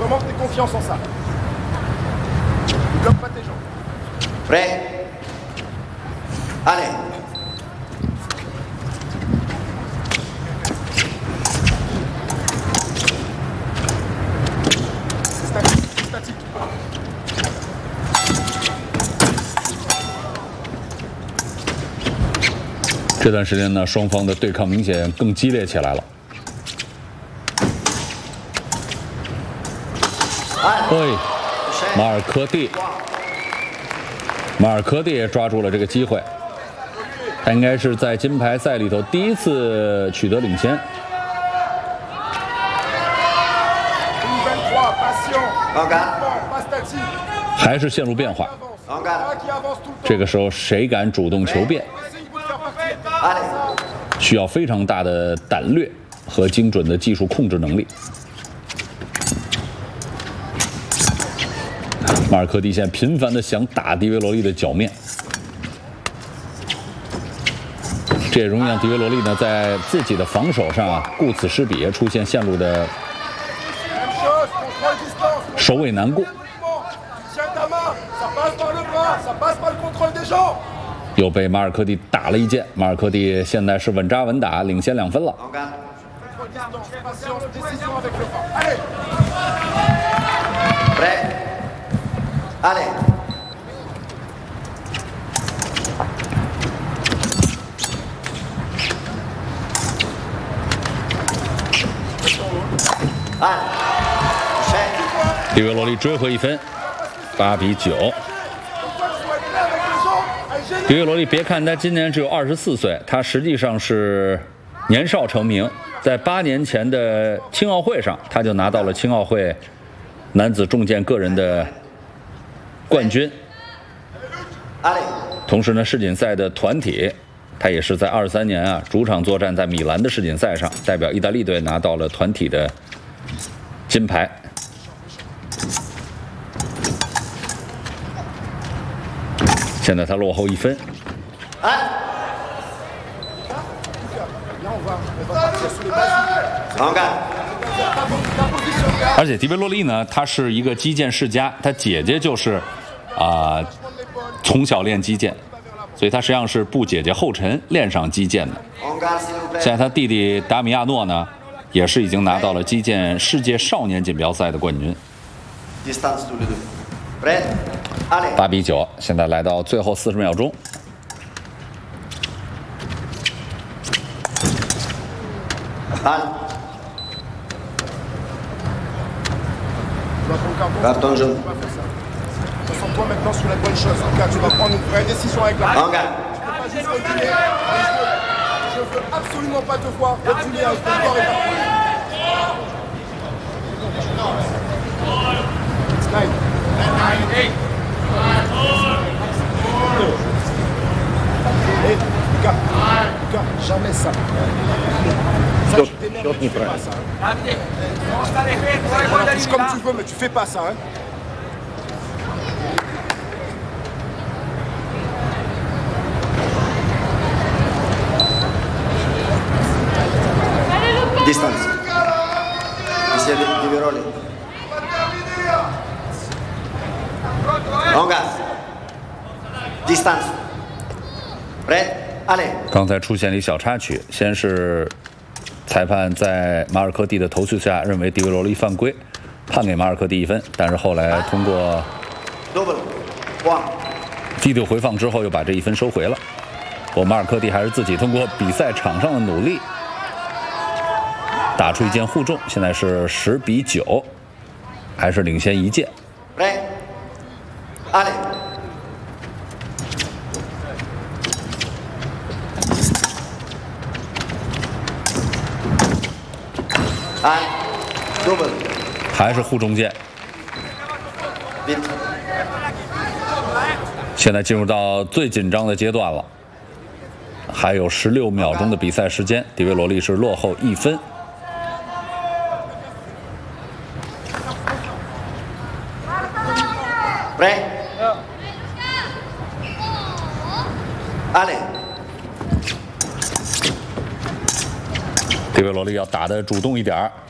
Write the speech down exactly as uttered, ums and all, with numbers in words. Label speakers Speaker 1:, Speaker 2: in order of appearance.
Speaker 1: moment que tu aies confiance en ça. Ne bloque pas tes jambes.
Speaker 2: Prêt. Allez.
Speaker 1: C'est statique, c'est statique.
Speaker 3: 这段时间呢，双方的对抗明显更激烈起来了。哎，马尔科蒂，马尔科蒂也抓住了这个机会，他应该是在金牌赛里头第一次取得领先。还是陷入变化。这个时候谁敢主动求变？ 需要非常大的胆略和精准的技术控制能力。马尔科蒂现在频繁的想打迪维罗利的脚面，这也容易让迪维罗利呢在自己的防守上啊顾此失彼，出现线路的首尾难过。 又被马尔科蒂打了一剑，马尔科蒂现在是稳扎稳打，领先两分了。迪维罗利追回一分，八比九。 迪维罗利，别看他今年只有二十四岁，他实际上是年少成名。在八年前的青奥会上，他就拿到了青奥会男子重剑个人的冠军。同时呢，世锦赛的团体，他也是在二三年啊主场作战在米兰的世锦赛上，代表意大利队拿到了团体的金牌。 现在他落后一分。而且迪维罗利呢，他是一个击剑世家，他姐姐就是啊、呃、从小练击剑，所以他实际上是步姐姐后尘练上击剑的。现在他弟弟达米亚诺呢，也是已经拿到了击剑世界少年锦标赛的冠军。 八比九，现在来到最后四十秒钟。
Speaker 2: Carton jaune.
Speaker 1: Concentre-toi maintenant sur la bonne chose. Car tu vas prendre une vraie décision avec la balle. Tu peux pas juste reculer. Je veux absolument pas te voir reculer avec ton corps éparpillé. Slide. Et Lucas, Lucas, jamais ça. Ça, tu t'énerves, tu fais pas ça. Hein. Touche comme tu veux, mais tu fais pas ça. Hein.
Speaker 2: Distance. Ici, Di Veroli. Longa. Distance. Prêt? Allez.
Speaker 3: 刚才出现了一小插曲，先是裁判在马尔科蒂的投诉下认为迪维罗利犯规，判给马尔科蒂一分，但是后来通过video回放之后又把这一分收回了。不过马尔科蒂还是自己通过比赛场上的努力打出一剑互中，现在是十比九，还是领先一剑。
Speaker 2: Prêt? Allez.
Speaker 3: 还是互中剑。现在进入到最紧张的阶段了，还有十六秒钟的比赛时间，迪维罗利是落后一分。
Speaker 2: Prêt? Allez.
Speaker 3: 迪维罗利要打得主动一点儿。